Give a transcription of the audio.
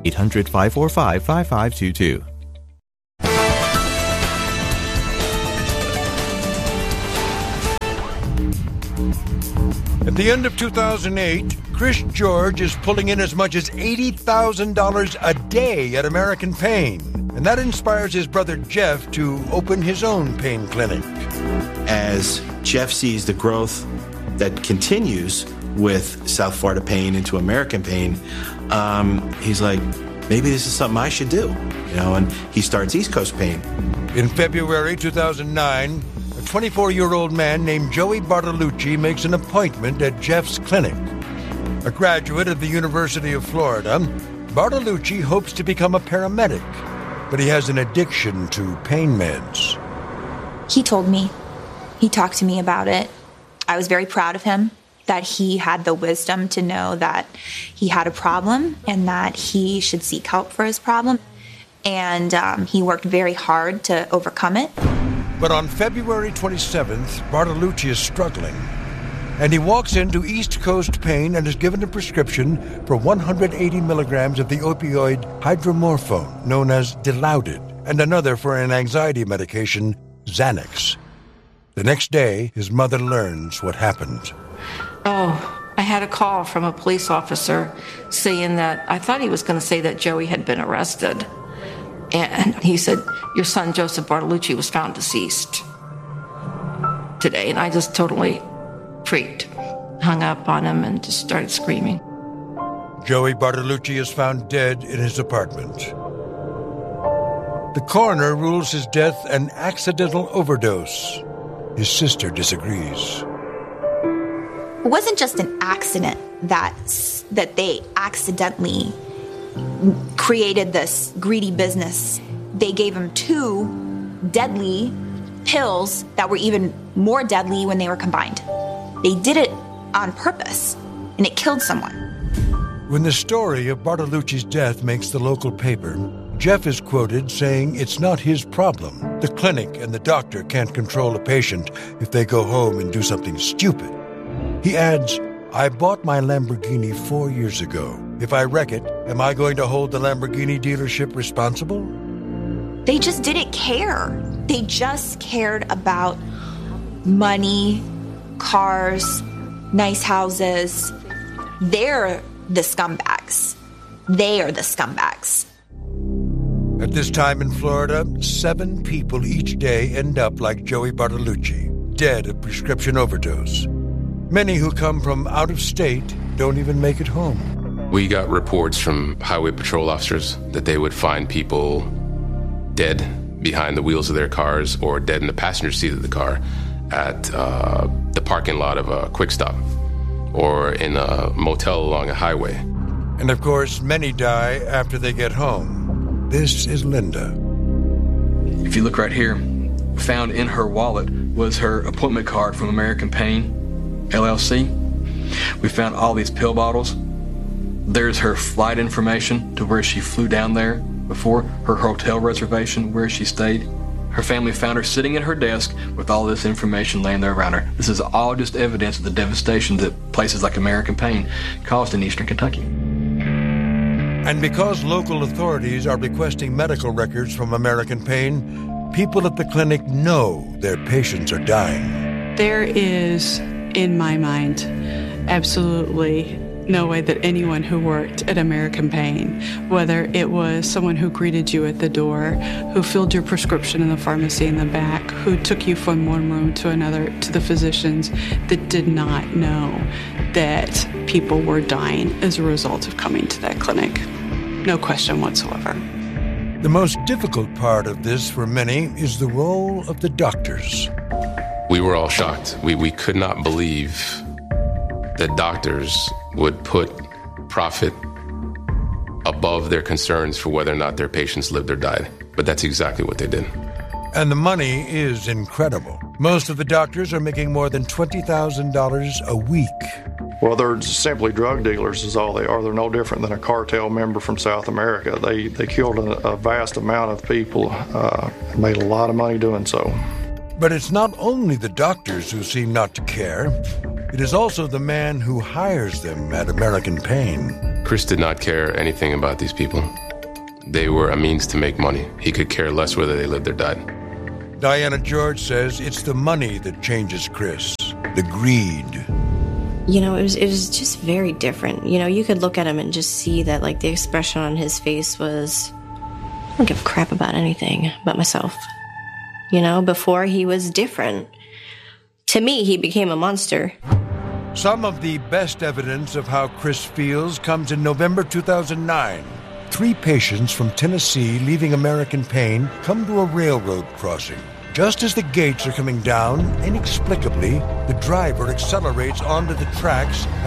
800-545-5522. At the end of 2008, Chris George is pulling in as much as $80,000 a day at American Pain. And that inspires his brother Jeff to open his own pain clinic. As Jeff sees the growth that continues with South Florida Pain into American Pain, he's like, maybe this is something I should do. And he starts East Coast Pain. In February 2009, a 24-year-old man named Joey Bartolucci makes an appointment at Jeff's clinic. A graduate of the University of Florida, Bartolucci hopes to become a paramedic, but he has an addiction to pain meds. He told me. He talked to me about it. I was very proud of him, that he had the wisdom to know that he had a problem and that he should seek help for his problem. And he worked very hard to overcome it. But on February 27th, Bartolucci is struggling. And he walks into East Coast Pain and is given a prescription for 180 milligrams of the opioid hydromorphone, known as Dilaudid, and another for an anxiety medication, Xanax. The next day, his mother learns what happened. I had a call from a police officer saying that, I thought he was going to say that Joey had been arrested. And he said, your son, Joseph Bartolucci, was found deceased today. And I just totally freaked, hung up on him, and just started screaming. Joey Bartolucci is found dead in his apartment. The coroner rules his death an accidental overdose. His sister disagrees. It wasn't just an accident that they accidentally created this greedy business. They gave him 2 deadly pills that were even more deadly when they were combined. They did it on purpose, and it killed someone. When the story of Bartolucci's death makes the local paper, Jeff is quoted saying it's not his problem. The clinic and the doctor can't control a patient if they go home and do something stupid. He adds, I bought my Lamborghini 4 years ago. If I wreck it, am I going to hold the Lamborghini dealership responsible? They just didn't care. They just cared about money, cars, nice houses. They're the scumbags. They are the scumbags. At this time in Florida, 7 people each day end up like Joey Bartolucci, dead of prescription overdose. Many who come from out of state don't even make it home. We got reports from highway patrol officers that they would find people dead behind the wheels of their cars or dead in the passenger seat of the car at the parking lot of a Quick Stop or in a motel along a highway. And of course, many die after they get home. This is Linda. If you look right here, found in her wallet was her appointment card from American Pain, LLC. We found all these pill bottles. There's her flight information to where she flew down there before, her hotel reservation, where she stayed. Her family found her sitting at her desk with all this information laying there around her. This is all just evidence of the devastation that places like American Pain caused in eastern Kentucky. And because local authorities are requesting medical records from American Pain, people at the clinic know their patients are dying. There is, in my mind, absolutely no way that anyone who worked at American Pain, whether it was someone who greeted you at the door, who filled your prescription in the pharmacy in the back, who took you from one room to another to the physicians, that did not know that people were dying as a result of coming to that clinic. No question whatsoever. The most difficult part of this for many is the role of the doctors. We were all shocked. We could not believe that doctors would put profit above their concerns for whether or not their patients lived or died. But that's exactly what they did. And the money is incredible. Most of the doctors are making more than $20,000 a week. Well, they're simply drug dealers is all they are. They're no different than a cartel member from South America. They killed a vast amount of people and made a lot of money doing so. But it's not only the doctors who seem not to care. It is also the man who hires them at American Pain. Chris did not care anything about these people. They were a means to make money. He could care less whether they lived or died. Diana George says it's the money that changes Chris, the greed. You know, it was just very different. You know, you could look at him and just see that, like, the expression on his face was, I don't give a crap about anything but myself. You know, before he was different. To me, he became a monster. Some of the best evidence of how Chris feels comes in November 2009. 3 patients from Tennessee leaving American Pain come to a railroad crossing. Just as the gates are coming down, inexplicably, the driver accelerates onto the tracks